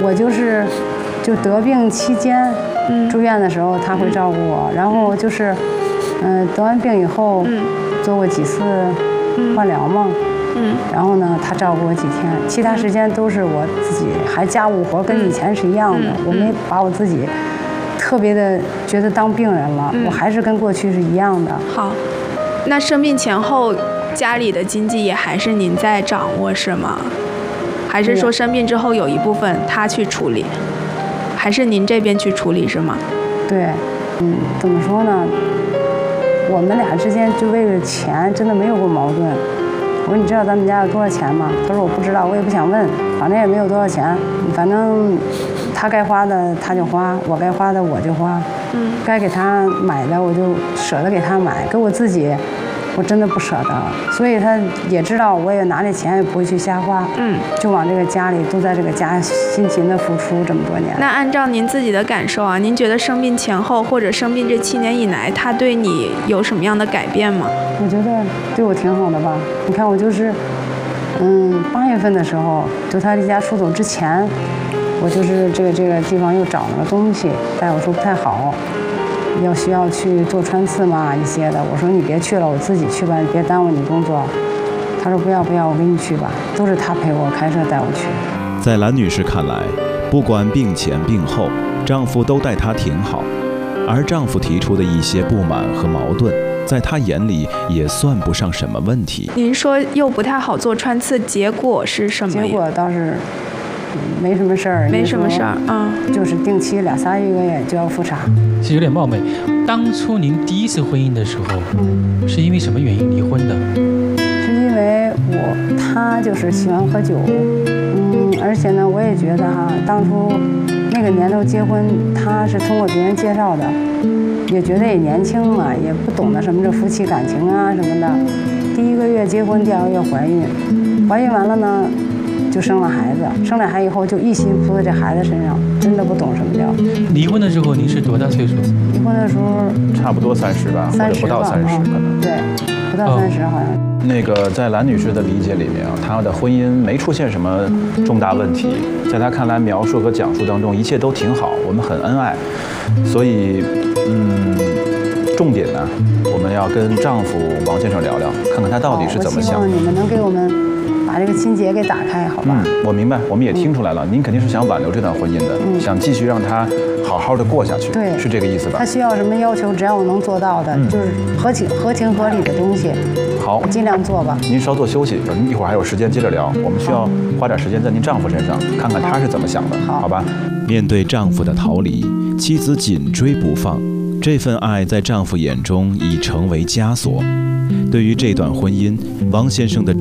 我就得病期间，住院的时候他会照顾我，然后就是得完病以后，做过几次化疗嘛，然后呢他照顾我几天，其他时间都是我自己，还家务活跟以前是一样的，我没把我自己特别的觉得当病人了，我还是跟过去是一样的。 好，那生病前后家里的经济也还是您在掌握是吗？还是说生病之后有一部分他去处理，还是您这边去处理是吗？ 对，怎么说呢？我们俩之间就为了钱真的没有过矛盾。我说你知道咱们家有多少钱吗？他说我不知道，我也不想问，反正也没有多少钱，反正他该花的他就花，我该花的我就花，该给他买的我就舍得给他买，给我自己我真的不舍得，所以他也知道我也拿这钱也不会去瞎花，就往这个家里，都在这个家辛勤的付出这么多年。 那按照您自己的感受啊，您觉得生病前后或者生病这7年以来，他对你有什么样的改变吗？ 我觉得对我挺好的吧。你看我就是8月份的时候，就他离家出走之前，我就是这个地方又找了个东西，大夫说不太好，需要去做穿刺嘛一些的。我说你别去了，我自己去吧，你别耽误你工作。他说不要，我跟你去吧，都是他陪我开车带我去。 在兰女士看来，不管病前病后，丈夫都待她挺好，而丈夫提出的一些不满和矛盾，在她眼里也算不上什么问题。 您说又不太好做穿刺，结果是什么？ 结果倒是没什么事儿， 没什么事儿， 就是定期2、3个月就要复查。 其实有点冒昧，当初您第一次婚姻的时候，是因为什么原因离婚的？ 是因为他就是喜欢喝酒，而且呢，我也觉得当初那个年头结婚，他是通过别人介绍的，也觉得也年轻嘛，也不懂得什么这夫妻感情啊什么的。第1个月结婚，第2个月怀孕，怀孕完了呢，就生了孩子，生了孩子以后就一心扑在这孩子身上，真的不懂什么叫。 离婚的时候您是多大岁数？ 离婚的时候差不多30吧，或者不到30可能。 对，不到30好像。 那个在兰女士的理解里面啊，她的婚姻没出现什么重大问题，在她看来描述和讲述当中一切都挺好，我们很恩爱，所以重点呢，我们要跟丈夫王先生聊聊，看看他到底是怎么想的。 我希望你们能给我们把这个心结给打开，好吧？ 我明白，我们也听出来了，您肯定是想挽留这段婚姻的，想继续让他好好的过下去， 对， 是这个意思吧？ 他需要什么要求，只要我能做到的，就是合情合理的东西。 好， 我尽量做吧。 您稍作休息，您一会儿还有时间接着聊。我们需要花点时间在您丈夫身上，看看他是怎么想的，好吧？ 面对丈夫的逃离，妻子紧追不放，这份爱在丈夫眼中已成为枷锁。对于这段婚姻，王先生的